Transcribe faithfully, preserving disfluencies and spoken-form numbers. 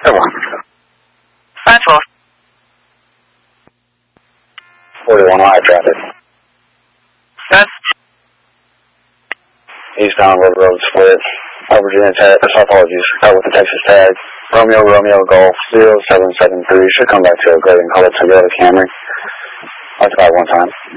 Come on. five four. forty-one high traffic. Good. Eastbound Road Road split. Uh, Virginia tag, uh, apologies, uh, with the Texas tag. Romeo, Romeo, Golf, zero seven seven three. Should come back to a grade and call it Toyota Camry. That's about one time.